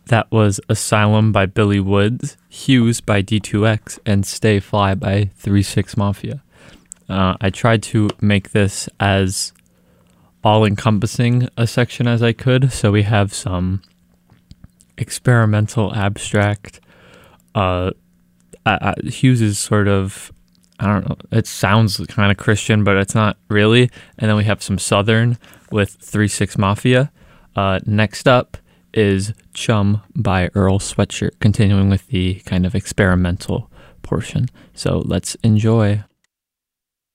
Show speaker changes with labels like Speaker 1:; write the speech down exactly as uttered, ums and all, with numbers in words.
Speaker 1: That was Asylum by Billy Woods, Hughes by D two X, and Stay Fly by three six Mafia. Uh, I tried to make this as all-encompassing a section as I could, so we have some experimental abstract. Uh, I, I, Hughes is sort of, I don't know, it sounds kind of Christian, but it's not really. And then we have some Southern with three six Mafia. Uh, next up is Chum by Earl Sweatshirt, continuing with the kind of experimental portion. So let's enjoy.